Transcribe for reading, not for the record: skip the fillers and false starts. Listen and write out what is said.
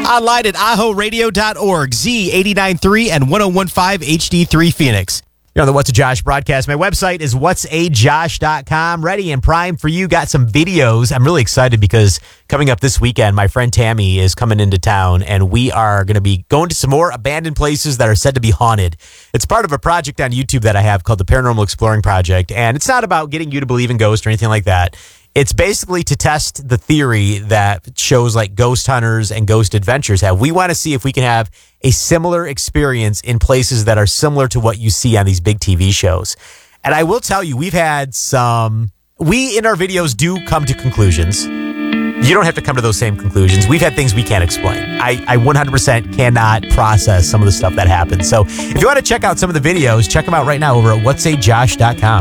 Online at ahoradio.org, Z89.3 and 101.5 HD3 Phoenix. You're on the What's a Josh broadcast. My website is whatsajosh.com. Ready and primed for you. Got some videos. I'm really excited because coming up this weekend, my friend Tammy is coming into town, and we are going to be going to some more abandoned places that are said to be haunted. It's part of a project on YouTube that I have called the Paranormal Exploring Project, and it's not about getting you to believe in ghosts or anything like that. It's basically to test the theory that shows like Ghost Hunters and Ghost Adventures have. We want to see if we can have a similar experience in places that are similar to what you see on these big TV shows. And I will tell you, we've had we in our videos do come to conclusions. You don't have to come to those same conclusions. We've had things we can't explain. I 100% cannot process some of the stuff that happens. So if you want to check out some of the videos, check them out right now over at whatsajosh.com.